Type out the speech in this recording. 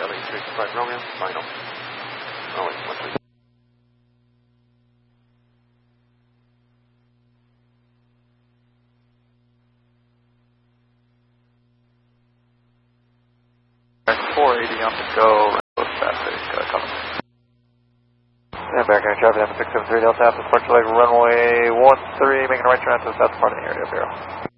Delta 835 Romeo, final. Oh wait, 1 3. .480 on the go, traffic, come. Yeah, back in traffic, M673 Delta, departure leg runway 13, making a right turn to the south part of the area, 0.